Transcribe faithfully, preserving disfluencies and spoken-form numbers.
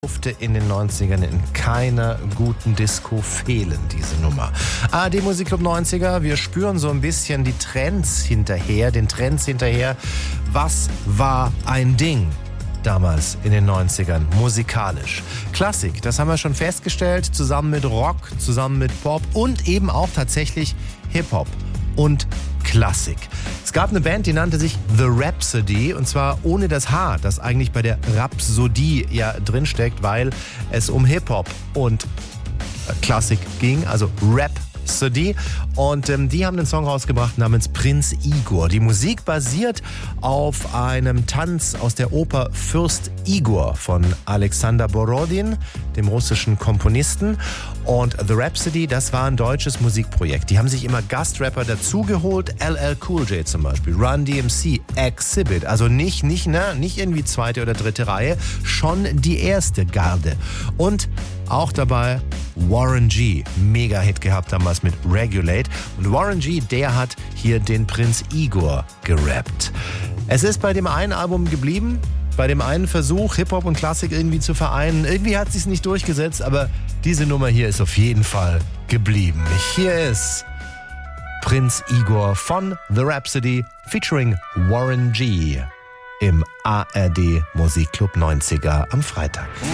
Durfte in den neunzigern in keiner guten Disco fehlen, diese Nummer. A R D Musikclub neunziger, wir spüren so ein bisschen die Trends hinterher, den Trends hinterher. Was war ein Ding damals in den neunzigern, musikalisch? Klassik, das haben wir schon festgestellt, zusammen mit Rock, zusammen mit Pop und eben auch tatsächlich Hip-Hop und Klassik. Es gab eine Band, die nannte sich The Rhapsody, und zwar ohne das H, das eigentlich bei der Rhapsodie ja drinsteckt, weil es um Hip-Hop und Klassik ging, also Rhapsody. Und ähm, die haben einen Song rausgebracht namens Prinz Igor. Die Musik basiert auf einem Tanz aus der Oper Fürst Igor von Alexander Borodin, dem russischen Komponisten. Und The Rhapsody, das war ein deutsches Musikprojekt. Die haben sich immer Gastrapper dazugeholt, L L Cool J zum Beispiel, Run D M C, Exhibit. Also nicht, nicht, ne, nicht irgendwie zweite oder dritte Reihe, schon die erste Garde. Und auch dabei Warren G, Mega-Hit gehabt damals mit Regulate. Und Warren G, der hat hier den Prinz Igor gerappt. Es ist bei dem einen Album geblieben, bei dem einen Versuch, Hip-Hop und Klassik irgendwie zu vereinen. Irgendwie hat sich's nicht durchgesetzt, aber diese Nummer hier ist auf jeden Fall geblieben. Hier ist Prinz Igor von The Rhapsody featuring Warren G im A R D Musikclub neunziger am Freitag.